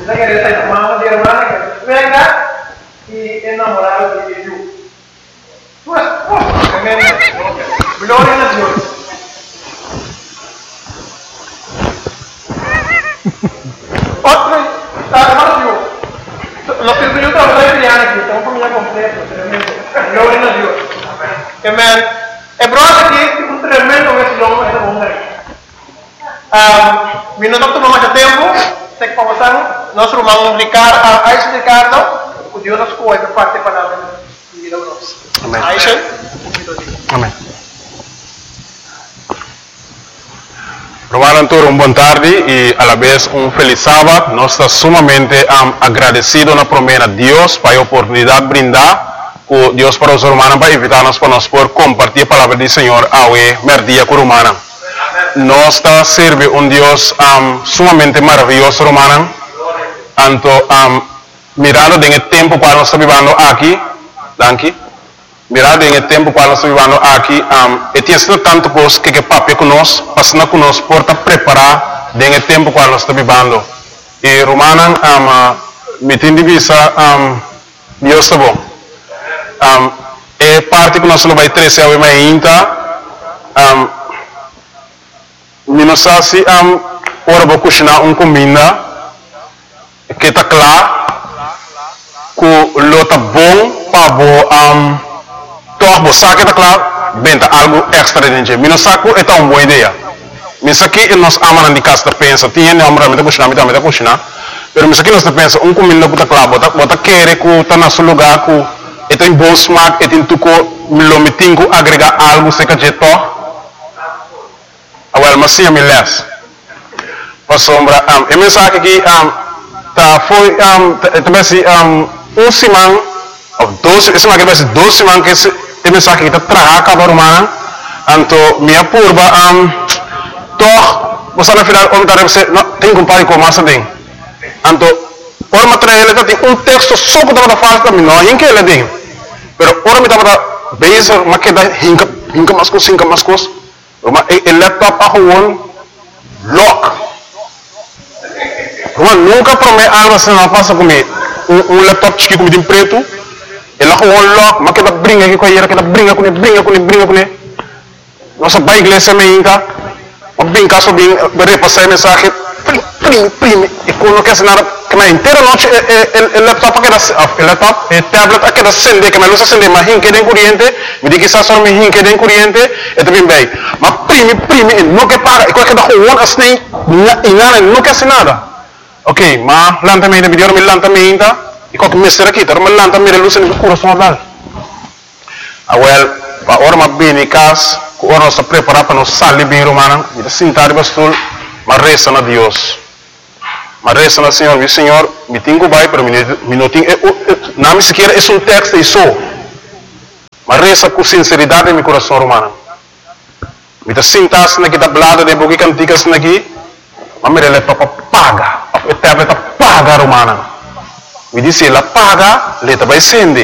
Esa que esa mamá de hermana que venga y enamorado de Dios. Pues, tremendo. Gloria a Dios. Otro, hermano Dios. Los que yo trabajo de crianza aquí, estamos familia completa, tremendo. Gloria a Dios. Amén. El brother aquí es un tremendo vecino ese hombre. Vino tanto más tempo, sei que passamos, nosso irmão Ricardo, Aisha Ricardo, o Deus nos cuida parte da palavra de vida nossa. Amém. Aisha. Amém. Romano Antônio, boa tarde e a la vez feliz sábado. Nós estamos sumamente agradecidos na promessa de Deus para a oportunidade de brindar com Deus para os romanos para invitar-nos para nós poder compartilhar a palavra do Senhor ao merdia com romana. Nós está serve Deus sumamente maravilhoso, romano. Anto mirando em tempo para nós vivendo aqui, danke. Mirando em tempo para nós vivendo aqui, e tem sido tanto coisa que papi conosco, passando conosco porta preparar em tempo para nós vivendo. E romano me tem divisa Deus é bom. E parte que nós vai trazer ao ainda Minosasi ora vou cozinhar comida que está claro que lota bom para bo toch você que está claro benta algo extra dentro. Minosaku é uma boa ideia. Misaki nós amamos de casa pensa tinha não amamos de cozinhar, pero misaki nós pensa comida que está claro bota querer que está na seu lugar que tem bom smaak tem tuco lo metingo agregar algo se que jeto. Awal masih milas. Pasombra e mensagem aqui tá foi também simang ou 12 esse mais que 12 simang que esse mensagem que tá traga para romana anto minha purba toh você na final como tá você tem compare com massa tem anto por material ele tem texto só que tá faz também não em que ele tem pero por me tá base mas que dá hinka mas el laptop a gewoon lock. Gewoon nunca promete algo assim não passa comigo. Laptop chique como de preto. Ele a gewoon lock, mas que dá brinca aqui com ele, que dá brinca com ele. Nossa pai igreja me inca. Mas bem caso bem repassar mensagem. Prime. E quando quer nada que na inteira noite el laptop que el laptop el tablet que acende que me luz acende mas hinque den corriente me diz que só me hinque den corriente e também bem mas prime não que paga e qualquer da gewoon assim e nada não quer nada ok mas lentamente me deu me lentamente e qualquer mestre aqui tá me lentamente luz no coração dal awel pa ora ma bem cas ora nós preparar para nós sair bem romana e sentar bastul mas resta na Deus. Mas resta na Senhor, o Senhor me tem que vai para mim, não tem, não me sequer é texto e só. Mas resta com sinceridade em meu coração romano. Me tá sentas na que tá blada de boca canticas na aqui, mas me rela para paga, a tablet paga romana. Me disse ela paga, ela vai sende.